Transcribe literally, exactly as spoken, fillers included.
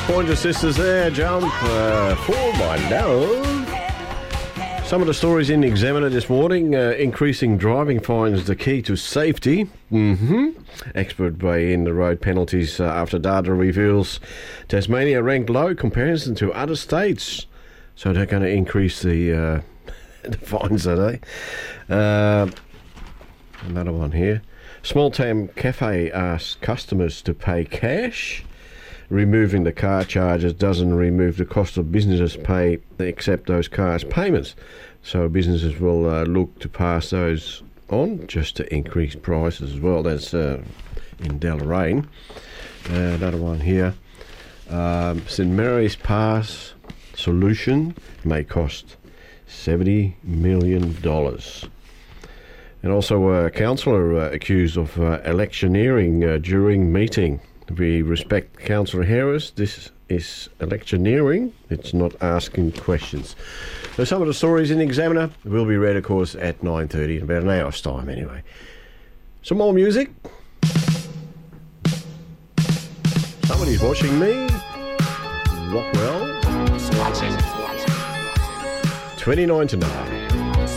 Pointer Sisters there, Jump uh, for My Love. Some of the stories in the Examiner this morning. Uh, increasing driving fines the key to safety. Mm-hmm. Expert weigh in the road penalties uh, after data reveals Tasmania ranked low comparison to other states. So they're going to increase the, uh, the fines, are they? Uh, another one here. Small town cafe asks customers to pay cash. Removing the car charges doesn't remove the cost of businesses pay except those cars' payments. So businesses will uh, look to pass those on just to increase prices as well. That's uh, in Deloraine. Uh, another one here. Um, St Mary's Pass solution may cost seventy million dollars. And also a councillor uh, accused of uh, electioneering uh, during meeting. We respect Councillor Harris. This is electioneering. It's not asking questions. So some of the stories in the Examiner will be read, of course, at nine thirty in about an hour's time anyway. Some more music. Somebody's watching me. Rockwell. twenty-nine to nine.